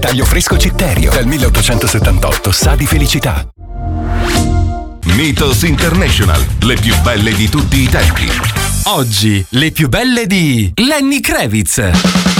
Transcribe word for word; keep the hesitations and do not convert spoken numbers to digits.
Taglio fresco Citterio. Dal milleottocentosettantotto sa di felicità. Mythos International, le più belle di tutti i tempi. Oggi le più belle di Lenny Kravitz.